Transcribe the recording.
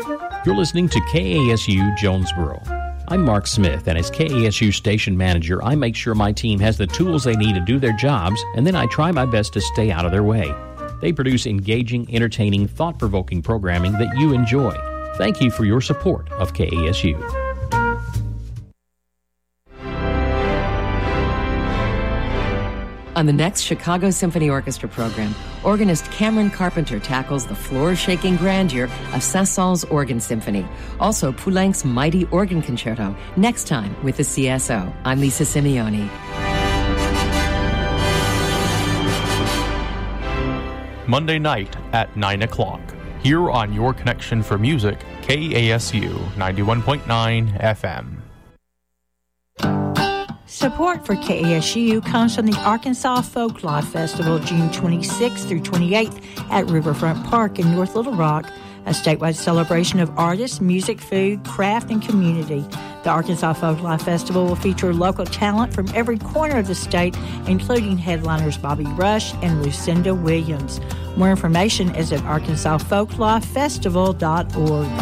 You're listening to KASU Jonesboro. I'm Mark Smith, and as KASU station manager, I make sure my team has the tools they need to do their jobs, and then I try my best to stay out of their way. They produce engaging, entertaining, thought-provoking programming that you enjoy. Thank you for your support of KASU. On the next Chicago Symphony Orchestra program, organist Cameron Carpenter tackles the floor-shaking grandeur of Saint-Saëns Organ Symphony. Also, Poulenc's Mighty Organ Concerto, next time with the CSO. I'm Lisa Simeone. Monday night at 9 o'clock, here on Your Connection for Music, KASU 91.9 FM. Support for KASU comes from the Arkansas Folklife Festival, June 26th through 28th at Riverfront Park in North Little Rock, a statewide celebration of artists, music, food, craft, and community. The Arkansas Folklife Festival will feature local talent from every corner of the state, including headliners Bobby Rush and Lucinda Williams. More information is at arkansasfolklifefestival.org.